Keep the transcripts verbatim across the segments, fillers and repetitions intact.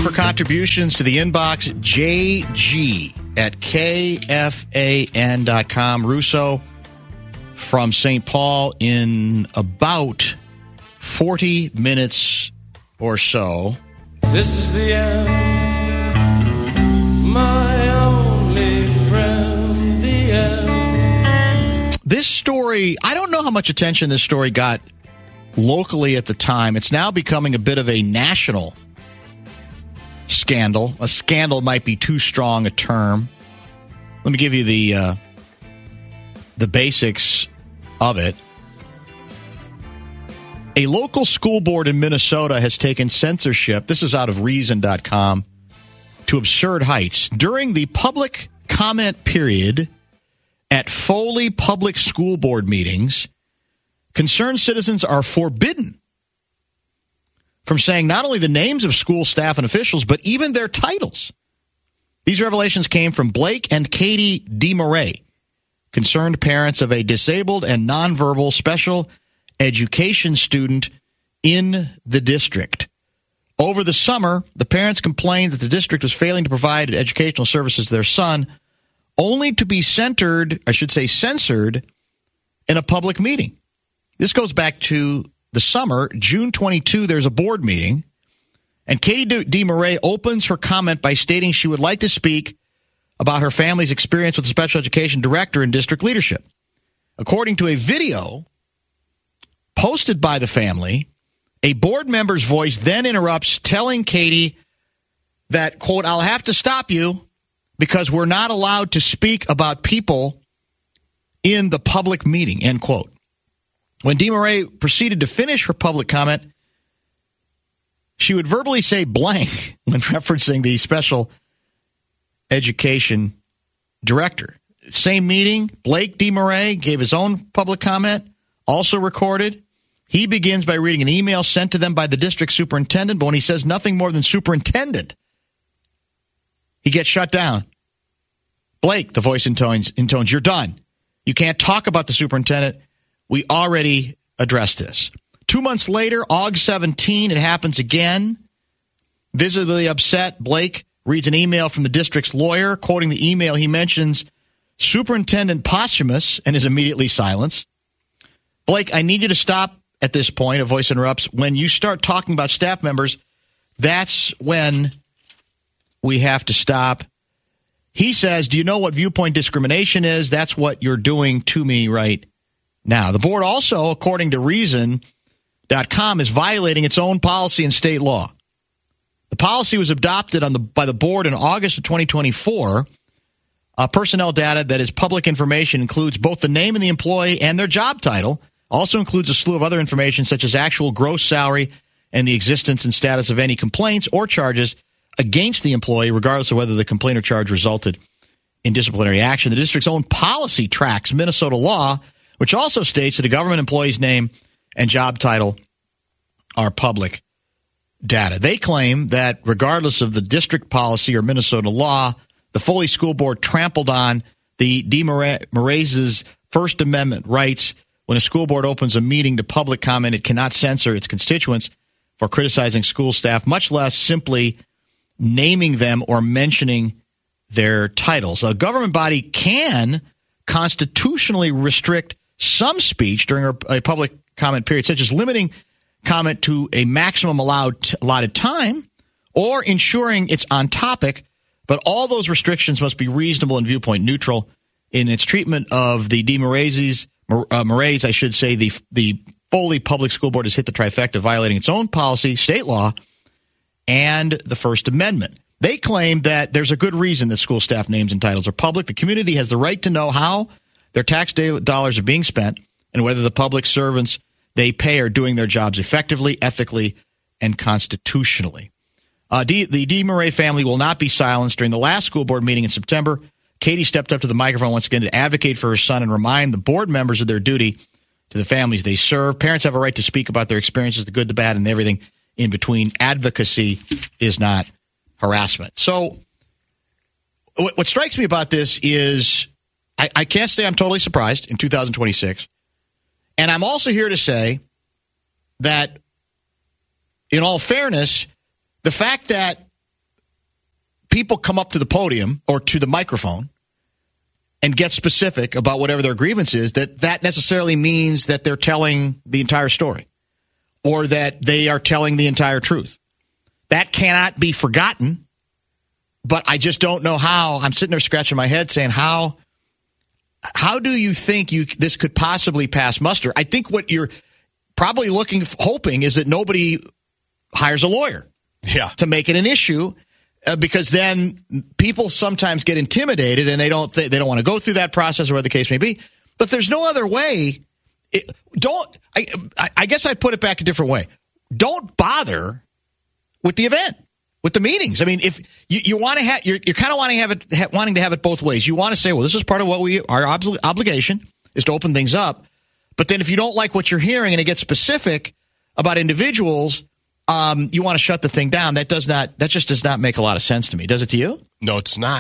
for contributions to the inbox, jg at k f a n dot com. Russo from Saint Paul in about forty minutes or so. This is the end, my only friend, the end. This story, I don't know how much attention this story got locally at the time. It's now becoming a bit of a national scandal. A scandal might be too strong a term. Let me give you the uh, the basics of it. A local school board in Minnesota has taken censorship, this is out of reason dot com, to absurd heights. During the public comment period at Foley Public School Board meetings, concerned citizens are forbidden from saying not only the names of school staff and officials, but even their titles. These revelations came from Blake and Katie DeMarais, concerned parents of a disabled and nonverbal special education student in the district. Over the summer, the parents complained that the district was failing to provide educational services to their son, only to be centered, I should say censored, in a public meeting. This goes back to the summer, June twenty-second, there's a board meeting, and Katie DeMarais opens her comment by stating she would like to speak about her family's experience with the special education director and district leadership. According to a video posted by the family, a board member's voice then interrupts, telling Katie that, quote, I'll have to stop you because we're not allowed to speak about people in the public meeting, end quote. When DeMarais proceeded to finish her public comment, she would verbally say blank when referencing the special education director. Same meeting, Blake DeMarais gave his own public comment, also recorded. He begins by reading an email sent to them by the district superintendent, but when he says nothing more than superintendent, he gets shut down. Blake, the voice intones, intones, you're done. You can't talk about the superintendent. We already addressed this. Two months later, August seventeenth, it happens again. Visibly upset, Blake reads an email from the district's lawyer. Quoting the email, he mentions Superintendent Posthumous and is immediately silenced. Blake, I need you to stop at this point, a voice interrupts. When you start talking about staff members, that's when we have to stop. He says, do you know what viewpoint discrimination is? That's what you're doing to me right now. The board also, according to reason dot com, is violating its own policy and state law. The policy was adopted on the by the board in August of twenty twenty-four. Uh, personnel data that is public information includes both the name of the employee and their job title. Also includes a slew of other information such as actual gross salary and the existence and status of any complaints or charges against the employee, regardless of whether the complaint or charge resulted in disciplinary action. The district's own policy tracks Minnesota law, which also states that a government employee's name and job title are public data. They claim that regardless of the district policy or Minnesota law, the Foley School Board trampled on the DeMarais' First Amendment rights. When a school board opens a meeting to public comment, it cannot censor its constituents for criticizing school staff, much less simply naming them or mentioning their titles. A government body can constitutionally restrict some speech during a public comment period, such as limiting comment to a maximum allowed allotted time or ensuring it's on topic, but all those restrictions must be reasonable and viewpoint neutral. In its treatment of the DeMarais' Uh, Marais, I should say, the the Foley Public School Board has hit the trifecta, violating its own policy, state law, and the First Amendment. They claim that there's a good reason that school staff names and titles are public. The community has the right to know how their tax dollars are being spent and whether the public servants they pay are doing their jobs effectively, ethically, and constitutionally. Uh, D, the DeMarais family will not be silenced. During the last school board meeting in September, Katie stepped up to the microphone once again to advocate for her son and remind the board members of their duty to the families they serve. Parents have a right to speak about their experiences, the good, the bad, and everything in between. Advocacy is not harassment. So what, what strikes me about this is I, I can't say I'm totally surprised in two thousand twenty-six. And I'm also here to say that, in all fairness, the fact that people come up to the podium or to the microphone and get specific about whatever their grievance is, that that necessarily means that they're telling the entire story or that they are telling the entire truth. That cannot be forgotten, but I just don't know how. I'm sitting there scratching my head saying, how how do you think you this could possibly pass muster? I think what you're probably looking, hoping is that nobody hires a lawyer yeah. to make it an issue. Uh, because then people sometimes get intimidated and they don't th- they don't want to go through that process or whatever the case may be. But there's no other way. It, don't I, I guess I'd put it back a different way. Don't bother with the event, with the meetings. I mean, if you, you want to have, you're, you're kind of wanting to have it, ha- wanting to have it both ways. You want to say, well, this is part of what we our ob- obligation is to open things up. But then if you don't like what you're hearing and it gets specific about individuals, Um, you want to shut the thing down. That does not. That just does not make a lot of sense to me. Does it to you? No, it's not.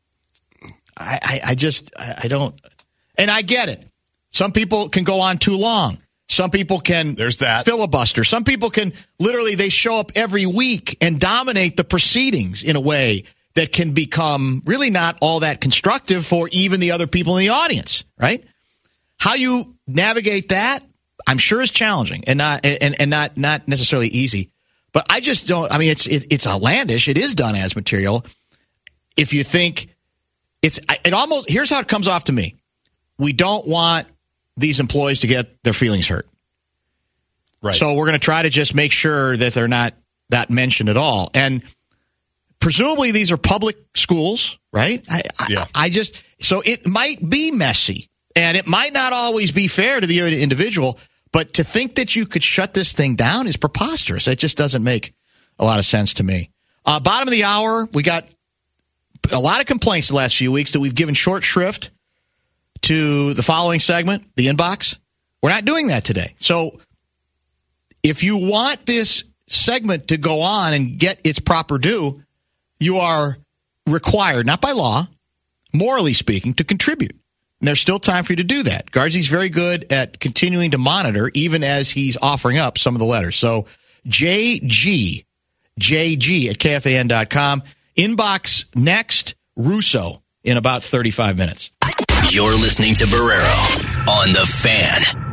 I, I, I just, I, I don't. And I get it. Some people can go on too long. Some people can. There's that filibuster. Some people can literally. They show up every week and dominate the proceedings in a way that can become really not all that constructive for even the other people in the audience. Right? How you navigate that, I'm sure, is challenging and not and, and not not necessarily easy. But I just don't. I mean, it's it, it's outlandish. It is done as material. If you think it's, it almost here's how it comes off to me. We don't want these employees to get their feelings hurt, right? So we're going to try to just make sure that they're not that mentioned at all. And presumably these are public schools, right? I, yeah. I, I just so it might be messy, and it might not always be fair to the individual. But to think that you could shut this thing down is preposterous. It just doesn't make a lot of sense to me. Uh, bottom of the hour, we got a lot of complaints the last few weeks that we've given short shrift to the following segment, the inbox. We're not doing that today. So if you want this segment to go on and get its proper due, you are required, not by law, morally speaking, to contribute. And there's still time for you to do that. Guardsy's very good at continuing to monitor, even as he's offering up some of the letters. So J G, J G at K F A N dot com. Inbox next, Russo in about thirty-five minutes. You're listening to Barrero on The Fan.